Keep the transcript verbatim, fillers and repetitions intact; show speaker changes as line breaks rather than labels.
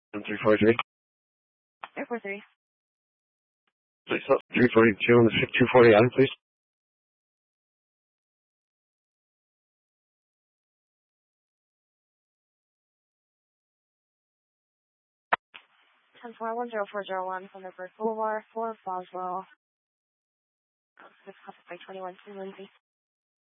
three forty-three.
Air four three.
Please, uh, three forty-two on the two forty Adam, please.
ten four one zero four zero one Thunderbird Boulevard, Fort Boswell. six by twenty-one, Lindsay.